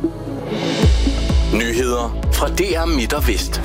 Nyheder fra DR Midt og Vest.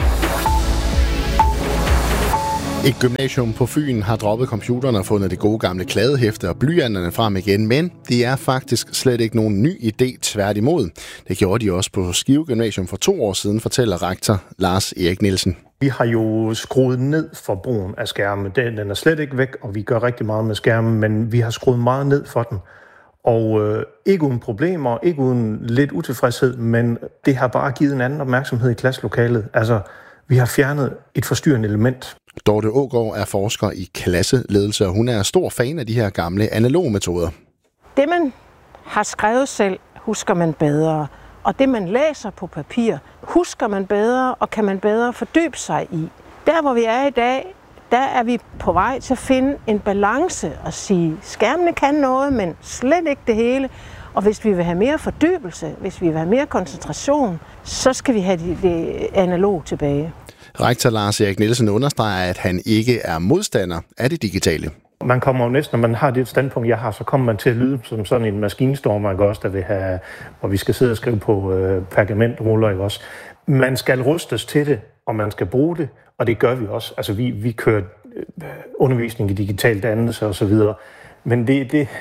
Et gymnasium på Fyn har droppet computerne og fundet det gode gamle kladehæfte og blyanterne frem igen, men det er faktisk slet ikke nogen ny idé, tværtimod. Det gjorde de også på Skive Gymnasium for 2 år siden, fortæller rektor Lars Erik Nielsen. Vi har jo skruet ned for brugen af skærme. Den er slet ikke væk, og vi gør rigtig meget med skærmen, men vi har skruet meget ned for den. Og ikke uden problemer, ikke uden lidt utilfredshed, men det har bare givet en anden opmærksomhed i klasselokalet. Altså, vi har fjernet et forstyrrende element. Dorte Aagaard er forsker i klasseledelse, og hun er stor fan af de her gamle analoge metoder. Det, man har skrevet selv, husker man bedre. Og det, man læser på papir, husker man bedre, og kan man bedre fordybe sig i. Der, hvor vi er i dag, der er vi på vej til at finde en balance og sige, skærmene kan noget, men slet ikke det hele. Og hvis vi vil have mere fordybelse, hvis vi vil have mere koncentration, så skal vi have det analog tilbage. Rektor Lars Erik Nielsen understreger, at han ikke er modstander af det digitale. Man kommer jo næsten, når man har det standpunkt, jeg har, så kommer man til at lyde som sådan en maskinstormer, ikke også, der vil have, hvor vi skal sidde og skrive på pergamentruller, ikke også. Man skal rustes til det, og man skal bruge det, og det gør vi også. Altså vi kører undervisning i digital dannelse og så videre, men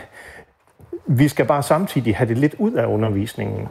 vi skal bare samtidig have det lidt ud af undervisningen.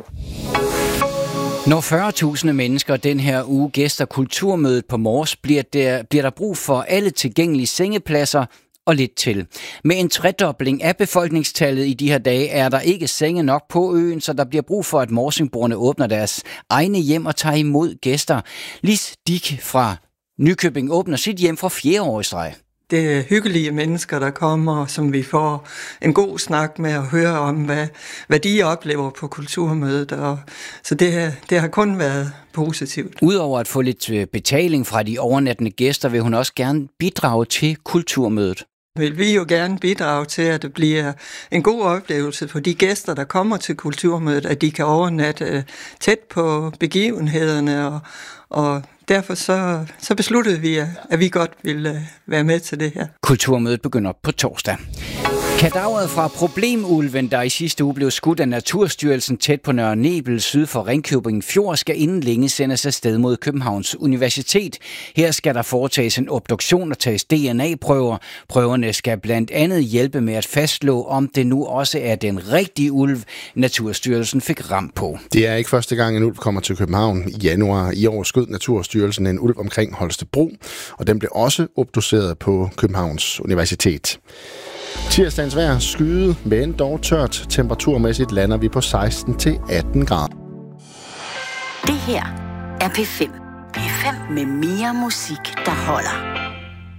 Når 40.000 mennesker den her uge gæster Kulturmødet på Mors, bliver der brug for alle tilgængelige sengepladser og lidt til. Med en tredobling af befolkningstallet i de her dage er der ikke senge nok på øen, så der bliver brug for, at morsingborgerne åbner deres egne hjem og tager imod gæster. Lis Dick fra Nykøbing åbner sit hjem for 4. år i streg. Det er hyggelige mennesker, der kommer, som vi får en god snak med at høre om, hvad de oplever på Kulturmødet. Og så det har kun været positivt. Udover at få lidt betaling fra de overnattende gæster, vil hun også gerne bidrage til Kulturmødet. Vil vi jo gerne bidrage til, at det bliver en god oplevelse for de gæster, der kommer til Kulturmødet, at de kan overnatte tæt på begivenhederne, og derfor så besluttede vi, at vi godt ville være med til det her. Kulturmødet begynder på torsdag. Kadaveret fra problemulven, der i sidste uge blev skudt af Naturstyrelsen tæt på Nørre Nebel syd for Ringkøbing Fjord, skal inden længe sendes afsted mod Københavns Universitet. Her skal der foretages en obduktion og tages DNA-prøver. Prøverne skal blandt andet hjælpe med at fastslå, om det nu også er den rigtige ulv, Naturstyrelsen fik ram på. Det er ikke første gang, en ulv kommer til København. I januar i år skød Naturstyrelsen en ulv omkring Holstebro, og den blev også obduceret på Københavns Universitet. Tirsdagens vejr skyde, men dog tørt. Temperaturmæssigt lander vi på 16-18 grader. Det her er P5. P5 med mere musik, der holder.